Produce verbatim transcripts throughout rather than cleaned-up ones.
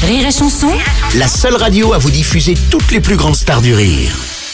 Rire et Chanson, la seule radio à vous diffuser toutes les plus grandes stars du rire.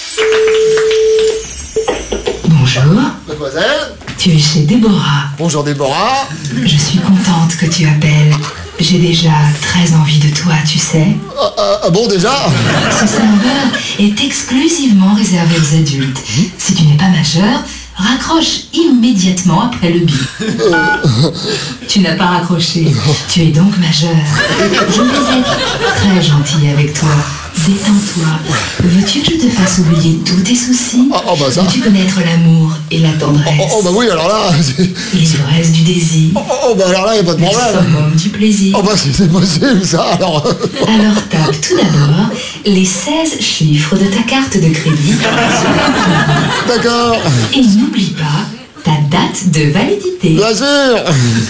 Bonjour, Mademoiselle, tu es chez Déborah. bonjour Déborah. Je suis contente que tu appelles. J'ai déjà très envie de toi, tu sais. Ah, ah, ah bon déjà? Ce serveur est exclusivement réservé aux adultes. Si tu n'es pas majeur, raccroche immédiatement après le bip. Tu n'as pas raccroché. Tu es donc majeur. Je vais être très gentille avec toi. Détends-toi. Veux-tu que je te fasse oublier tous tes soucis? Ah, ah, bah ça. Veux-tu connaître l'amour et la tendresse? Oh, oh bah oui, alors là, c'est... L'ivresse du désir. Oh, oh bah alors là, y a pas de Le problème. summum du plaisir. Oh bah c'est c'est possible ça, alors... Alors tape tout d'abord les seize chiffres de ta carte de crédit D'accord, et n'oublie pas ta date de validité. bien sûr.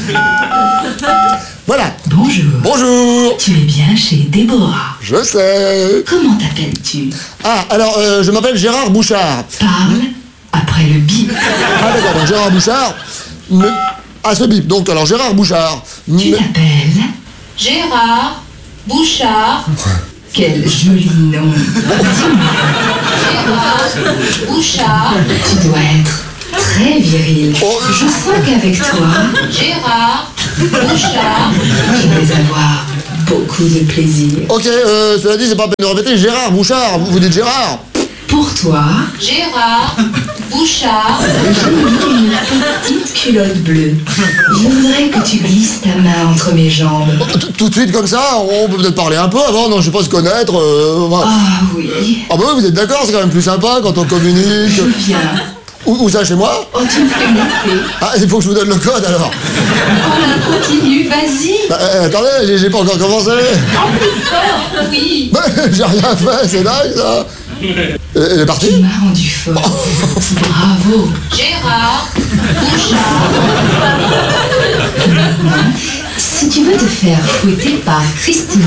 Voilà, Bonjour. bonjour. Tu es bien chez Déborah. Je sais. Comment t'appelles-tu? Ah, alors, euh, je m'appelle Gérard Bouchard. Parle après le bip. Ah d'accord, donc Gérard Bouchard. Mais... Ah, ce bip, donc alors Gérard Bouchard. Tu Mais- t'appelles Gérard Bouchard. Quel joli nom. Dis-moi, Gérard Bouchard. Tu dois être très viril. Oh. Je sens qu'avec toi, Gérard Bouchard, tu vas avoir beaucoup de plaisir. Ok, euh, cela dit, c'est pas la peine de répéter, Gérard Bouchard, vous, vous dites Gérard. Pour toi, Gérard Bouchard, j'ai mis une petite culotte bleue. Je voudrais que tu glisses ta main entre mes jambes. Tout tout de suite comme ça, on peut peut-être parler un peu avant, non, je sais pas se connaître. euh, voilà. Ah oui, Ah bah oui, vous êtes d'accord, c'est quand même plus sympa quand on communique. je viens. Où, où ça, chez moi? Oh, tu me fais monter. Ah, il faut que je vous donne le code alors. On continue, vas-y. Bah, euh, attendez, j'ai- j'ai pas encore commencé. En plus fort, oui. Bah, j'ai rien fait, c'est dingue ça. Elle elle est Tu partie? m'as rendu fort. Bravo. Gérard Bouchard. Maintenant, si tu veux te faire fouetter par Christina,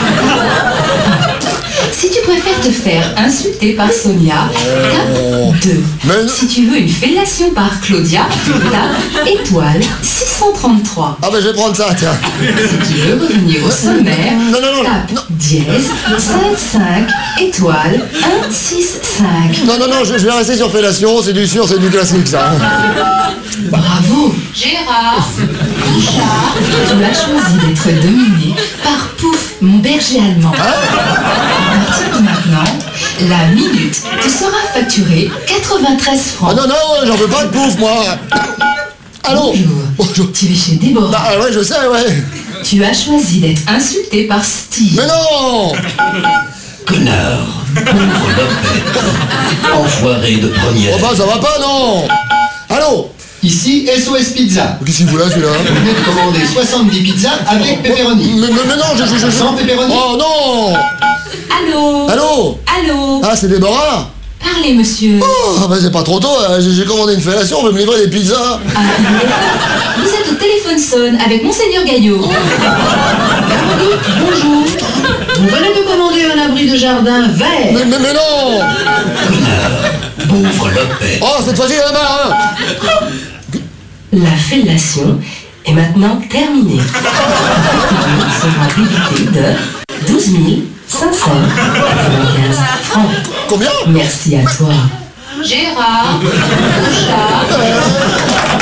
si tu préfères te faire insulter par Sonia, tape deux. Mais- Si tu veux une fellation par Claudia, tape étoile six cent trente-trois. Ah bah je vais prendre ça, tiens. Si tu veux revenir au sommaire, Non, non, non, tape non. dièse cinq cinq étoile un six cinq. Non, non, non, je, je vais rester sur fellation, c'est du sûr, c'est du classique ça. Bravo Gérard Bouchard. Tu as choisi d'être dominé par Pouf, mon berger allemand. À partir de maintenant, la minute te sera facturée quatre-vingt-treize Ah francs. non, non, j'en veux pas de pouf moi. Allô? Bonjour. Bonjour. Tu es chez Déborah. Ah ouais, je sais, ouais. Tu as choisi d'être insulté par Steve. Mais non! Connard, pauvre lopette, enfoiré de première. Oh bah ça va pas, non! Allô? Ici S O S Pizza. Qu'est-ce qu'il fout là, celui-là? Vous venez de commander soixante-dix pizzas avec pepperoni. Mais, mais, mais non, je... je, je, je- Sans pepperoni. Oh non! Allô Allô? Allô Ah, c'est Déborah? Parlez, monsieur. Oh, bah c'est pas trop tôt, hein, j'ai j'ai commandé une fellation, on veut me livrer des pizzas. Ah, vous êtes au téléphone sonne avec Monseigneur Gaillot. Bonjour. Vous venez de commander un abri de jardin vert. Mais, mais, mais non! Pauvre lopette. Oh, cette fois-ci, la main, hein! La fellation est maintenant terminée. Vous sera débité de douze mille cinq cent quatre-vingt-quinze francs. Combien? Merci à toi. Gérard Bouchard.